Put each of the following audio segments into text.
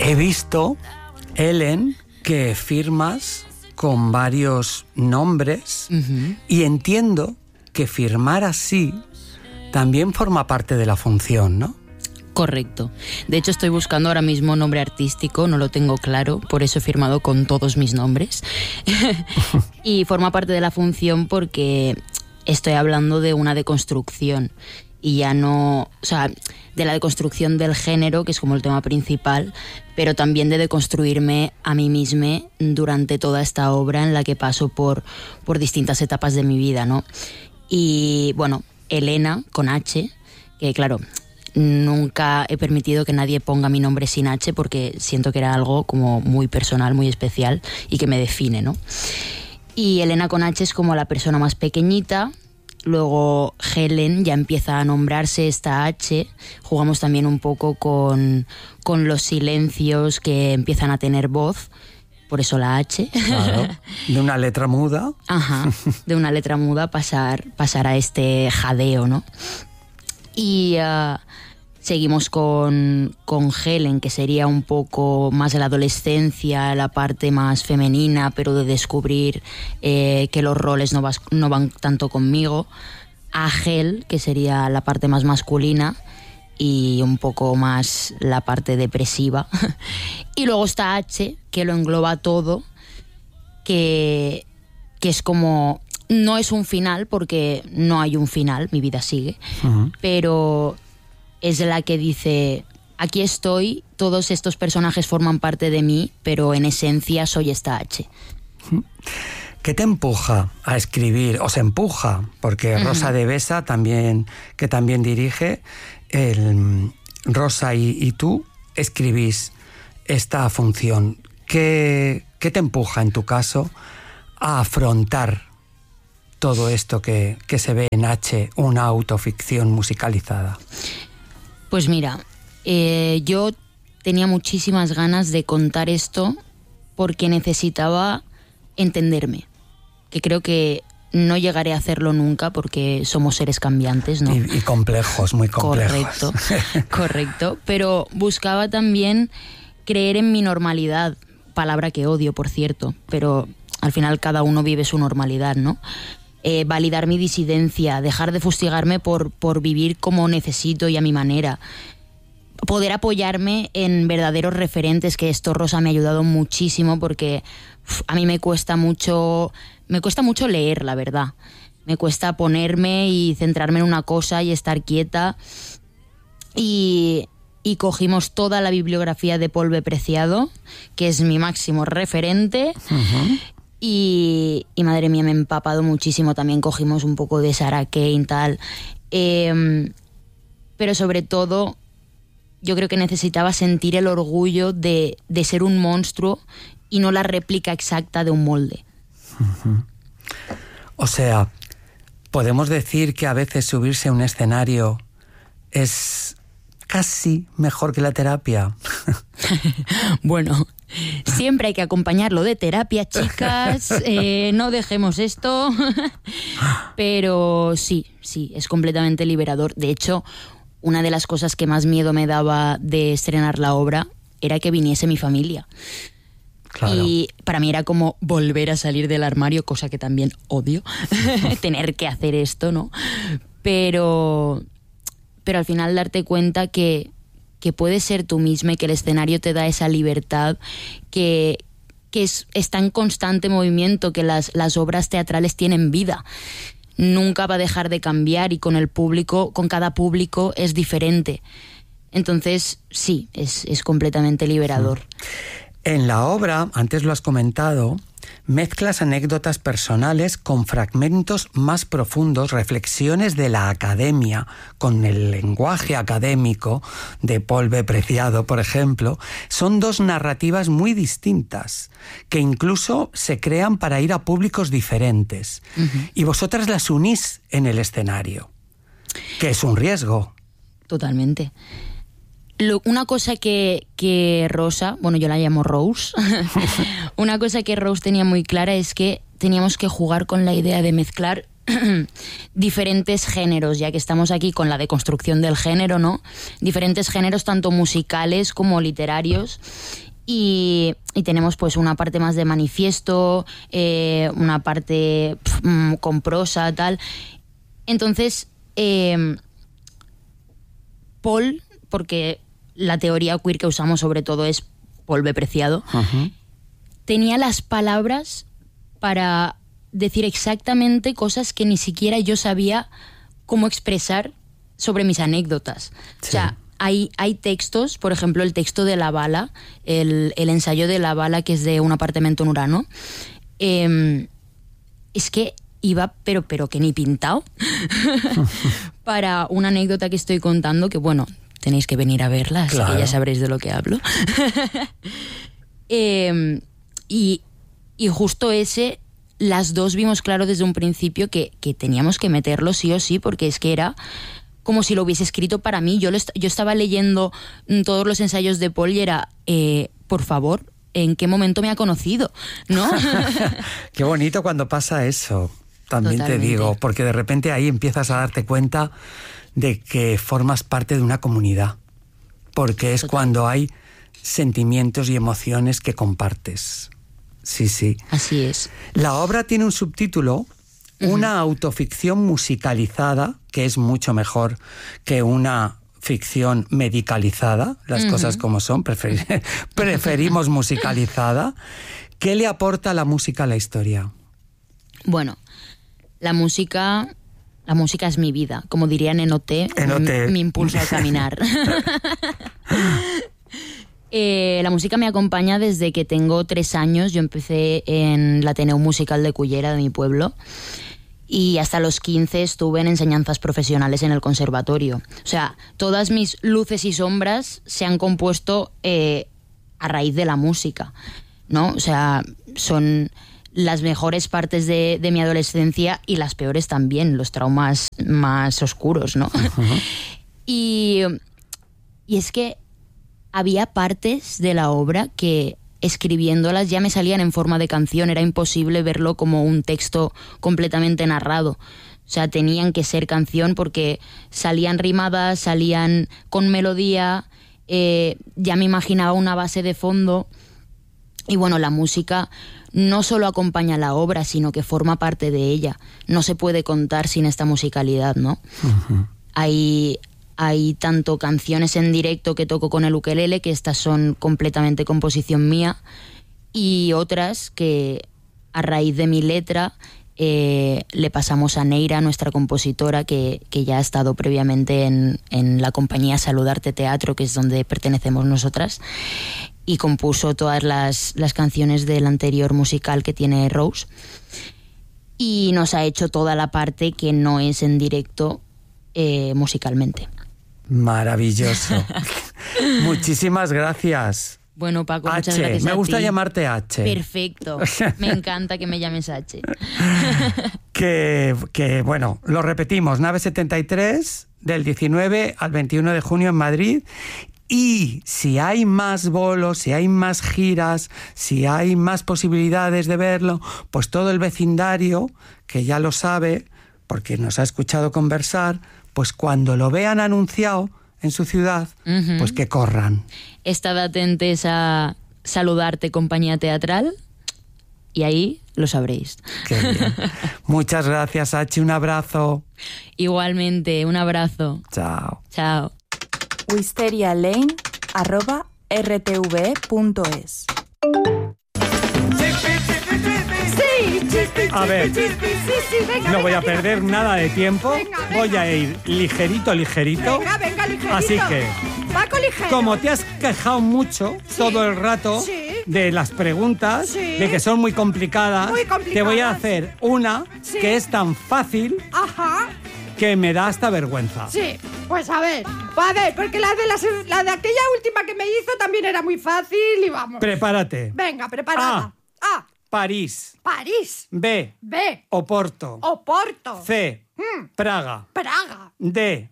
He visto, Ellen, que firmas con varios nombres y entiendo que firmar así también forma parte de la función, ¿no? Correcto. De hecho, estoy buscando ahora mismo nombre artístico, no lo tengo claro, por eso he firmado con todos mis nombres. Y forma parte de la función porque estoy hablando de una deconstrucción y ya no, o sea, de la deconstrucción del género, que es como el tema principal, pero también de deconstruirme a mí misma durante toda esta obra en la que paso por distintas etapas de mi vida, ¿no? Y bueno, Elena con H, que claro, nunca he permitido que nadie ponga mi nombre sin H porque siento que era algo como muy personal, muy especial y que me define, ¿no? Y Elena con H es como la persona más pequeñita. Luego Helen ya empieza a nombrarse esta H. Jugamos también un poco con los silencios que empiezan a tener voz. Por eso la H. Claro. De una letra muda. Ajá. De una letra muda pasar a este jadeo, ¿no? Y seguimos con Helen, que sería un poco más de la adolescencia, la parte más femenina, pero de descubrir que los roles no van tanto conmigo. Ángel, que sería la parte más masculina y un poco más la parte depresiva. Y luego está H, que lo engloba todo, que es como... No es un final, porque no hay un final, mi vida sigue, pero es la que dice, aquí estoy, todos estos personajes forman parte de mí, pero en esencia soy esta H. ¿Qué te empuja a escribir? ¿O se empuja? Porque Rosa de Besa, que también dirige, Rosa y tú escribís esta función. ¿Qué te empuja, en tu caso, a afrontar todo esto que se ve en H, una autoficción musicalizada? Pues mira, yo tenía muchísimas ganas de contar esto porque necesitaba entenderme, que creo que no llegaré a hacerlo nunca porque somos seres cambiantes, ¿no? Y complejos, muy complejos. Correcto, pero buscaba también creer en mi normalidad, palabra que odio, por cierto, pero al final cada uno vive su normalidad, ¿no? Validar mi disidencia, dejar de fustigarme por vivir como necesito y a mi manera, poder apoyarme en verdaderos referentes, que esto Rosa me ha ayudado muchísimo porque a mí me cuesta mucho leer, la verdad. Me cuesta ponerme y centrarme en una cosa y estar quieta. Y cogimos toda la bibliografía de Polve Preciado, que es mi máximo referente. Y madre mía, me he empapado muchísimo. También cogimos un poco de Sarah Kane, tal. Pero sobre todo, yo creo que necesitaba sentir el orgullo de ser un monstruo y no la réplica exacta de un molde. O sea, podemos decir que a veces subirse a un escenario es casi mejor que la terapia. Bueno, siempre hay que acompañarlo de terapia, chicas. No dejemos esto. Pero sí, es completamente liberador. De hecho, una de las cosas que más miedo me daba de estrenar la obra era que viniese mi familia. Claro. Y para mí era como volver a salir del armario, cosa que también odio, tener que hacer esto, ¿no? Pero al final darte cuenta que puedes ser tú misma y que el escenario te da esa libertad, que está en constante movimiento, que las obras teatrales tienen vida. Nunca va a dejar de cambiar y con el público, con cada público es diferente. Entonces, sí, es completamente liberador. En la obra, antes lo has comentado, mezclas anécdotas personales con fragmentos más profundos, reflexiones de la academia, con el lenguaje académico de Polve Preciado, por ejemplo. Son dos narrativas muy distintas, que incluso se crean para ir a públicos diferentes. Y vosotras las unís en el escenario, que es un riesgo. Totalmente. Una cosa que Rosa, bueno, yo la llamo Rose, una cosa que Rose tenía muy clara es que teníamos que jugar con la idea de mezclar diferentes géneros, ya que estamos aquí con la deconstrucción del género, ¿no? Diferentes géneros, tanto musicales como literarios. Y tenemos pues una parte más de manifiesto, una parte con prosa, tal. Entonces, Paul, porque la teoría queer que usamos sobre todo es Paul B. Preciado, tenía las palabras para decir exactamente cosas que ni siquiera yo sabía cómo expresar sobre mis anécdotas. Sí. O sea, hay textos, por ejemplo, el texto de La Bala, el ensayo de La Bala, que es de Un apartamento en Urano, es que iba, pero que ni pintado, para una anécdota que estoy contando, que bueno, tenéis que venir a verla, así que ya sabréis de lo que hablo. Y justo ese, las dos vimos claro desde un principio que teníamos que meterlo sí o sí, porque es que era como si lo hubiese escrito para mí. Yo estaba leyendo todos los ensayos de Paul y era, por favor, ¿en qué momento me ha conocido? ¿No? Qué bonito cuando pasa eso, también. Totalmente. Te digo, porque de repente ahí empiezas a darte cuenta de que formas parte de una comunidad, porque es Total. Cuando hay sentimientos y emociones que compartes. Sí, sí. Así es. La obra tiene un subtítulo, una autoficción musicalizada, que es mucho mejor que una ficción medicalizada, las cosas como son, preferimos musicalizada. ¿Qué le aporta la música a la historia? Bueno, la música es mi vida, como dirían en OT, mi impulso a caminar. La música me acompaña desde que tengo 3 años. Yo empecé en el Ateneo Musical de Cullera, de mi pueblo, y hasta los 15 estuve en enseñanzas profesionales en el conservatorio. O sea, todas mis luces y sombras se han compuesto a raíz de la música, ¿no? O sea, son las mejores partes de mi adolescencia y las peores también, los traumas más oscuros, ¿no? Y es que había partes de la obra que, escribiéndolas, ya me salían en forma de canción. Era imposible verlo como un texto completamente narrado. O sea, tenían que ser canción porque salían rimadas, salían con melodía, ya me imaginaba una base de fondo. Y bueno, la música no solo acompaña la obra, sino que forma parte de ella. No se puede contar sin esta musicalidad, ¿no? Hay tanto canciones en directo que toco con el ukelele, que estas son completamente composición mía, y otras que a raíz de mi letra le pasamos a Neira, nuestra compositora, que ya ha estado previamente en la compañía Saludarte Teatro, que es donde pertenecemos nosotras, y compuso todas las canciones del anterior musical que tiene Rose, y nos ha hecho toda la parte que no es en directo musicalmente. Maravilloso. Muchísimas gracias. Bueno, Paco, muchas gracias a ti. Me gusta llamarte H. Perfecto. Me encanta que me llames H. Que bueno, lo repetimos. Nave 73, del 19 al 21 de junio en Madrid. Y si hay más bolos, si hay más giras, si hay más posibilidades de verlo, pues todo el vecindario, que ya lo sabe, porque nos ha escuchado conversar, pues cuando lo vean anunciado en su ciudad, pues que corran. Estad atentos a Saludarte Compañía Teatral y ahí lo sabréis. Qué bien. Muchas gracias, Hachi. Un abrazo. Igualmente, un abrazo. Chao. Chao. wisterialane@rtve.es. A ver, no voy a perder nada de tiempo. Voy a ir ligerito. Venga, ligerito. Así que, Paco ligero. como te has quejado mucho todo el rato de las preguntas, de que son muy complicadas, te voy a hacer una que es tan fácil que me da hasta vergüenza. Sí, pues a ver, porque la de aquella última que me hizo también era muy fácil y vamos. Prepárate. Venga, preparada. A. París. B. Oporto. C. Praga. D.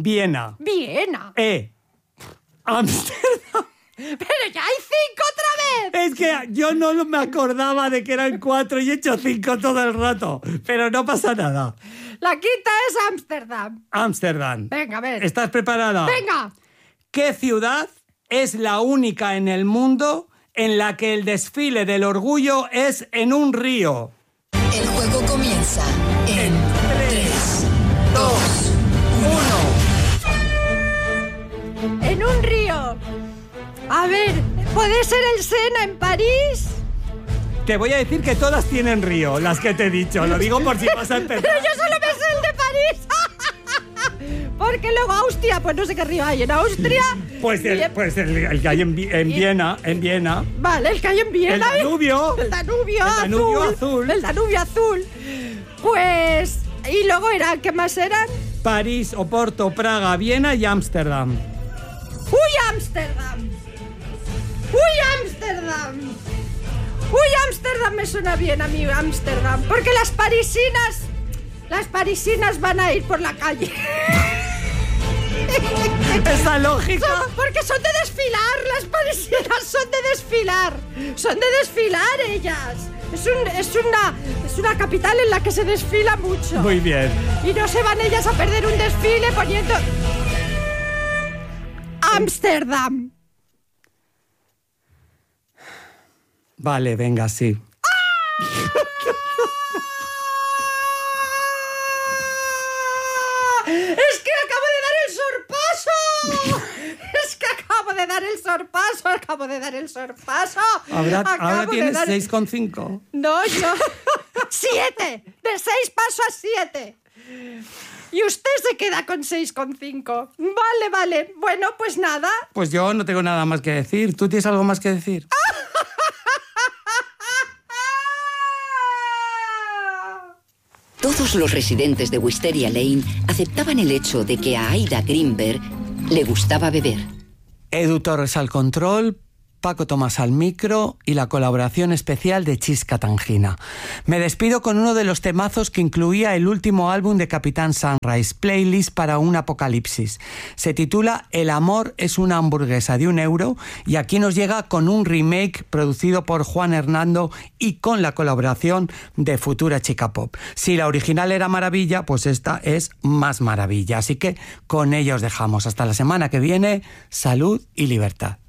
Viena. E. Ámsterdam. Pero ya hay 5 otra vez. Es que yo no me acordaba de que eran 4 y he hecho 5 todo el rato. Pero no pasa nada. La quinta es Ámsterdam. Ámsterdam. Venga, a ver. ¿Estás preparada? Venga. ¿Qué ciudad es la única en el mundo en la que el desfile del orgullo es en un río? El juego comienza en 3, 2, 1. En un río. A ver, ¿puede ser el Sena en París? Te voy a decir que todas tienen río, las que te he dicho. Lo digo por si vas a empezar. Pero yo solo me sé el de París. Porque luego Austria, pues no sé qué río hay en Austria. Pues el que hay en Viena. Vale, el que hay en Viena. El Danubio. El Danubio azul. El Danubio azul. Pues... Y luego era, ¿qué más eran? París, Oporto, Praga, Viena y Ámsterdam. ¡Uy, Ámsterdam! ¡Uy, Ámsterdam! ¡Uy, Ámsterdam! Me suena bien a mí, Ámsterdam. Porque las parisinas van a ir por la calle. ¿Esa lógica? Porque son de desfilar, las parisinas son de desfilar. Son de desfilar ellas. Es una capital en la que se desfila mucho. Muy bien. Y no se van ellas a perder un desfile poniendo... Ámsterdam. Vale, venga, sí. ¡Es que acabo de dar el sorpaso! Acabo de dar el sorpaso. Ahora tienes 6,5. No, yo... 7. De 6 paso a 7. Y usted se queda con 6,5. Vale. Bueno, pues nada. Pues yo no tengo nada más que decir. ¿Tú tienes algo más que decir? Todos los residentes de Wisteria Lane aceptaban el hecho de que a Aida Greenberg le gustaba beber. Edu Torres al control, Paco Tomás al micro y la colaboración especial de Chisca Tangina. Me despido con uno de los temazos que incluía el último álbum de Capitán Sunrise, Playlist para un Apocalipsis. Se titula El amor es una hamburguesa de €1 y aquí nos llega con un remake producido por Juan Hernando y con la colaboración de Futura Chica Pop. Si la original era maravilla, pues esta es más maravilla. Así que con ella os dejamos. Hasta la semana que viene. Salud y libertad.